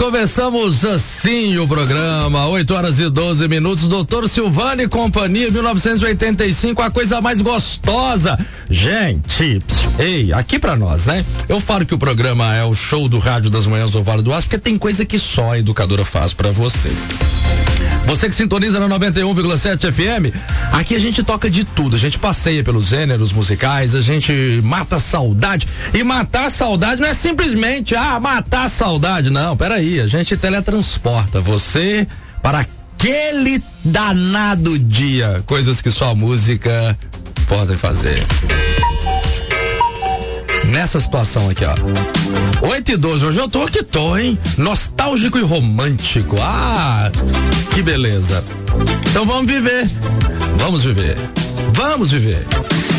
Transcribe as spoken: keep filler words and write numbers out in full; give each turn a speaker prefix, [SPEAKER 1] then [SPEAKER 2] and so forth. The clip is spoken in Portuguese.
[SPEAKER 1] começamos assim o programa, oito horas e doze minutos, doutor Silvano e companhia, mil novecentos e oitenta e cinco, a coisa mais gostosa. Gente, ei, aqui pra nós, né? Eu falo que o programa é o show do rádio das manhãs do Vale do Aço, porque tem coisa que só a educadora faz pra você. Você que sintoniza na noventa e um vírgula sete F M, aqui a gente toca de tudo, a gente passeia pelos gêneros musicais, a gente mata a saudade, e matar a saudade não é simplesmente, ah, matar a saudade, não, peraí, a gente teletransporta você para aquele danado dia, coisas que só a música pode fazer. Nessa situação aqui, ó. oito e doze, hoje eu tô que tô, hein? Nostálgico e romântico. Ah, que beleza. Então vamos viver. Vamos viver. Vamos viver.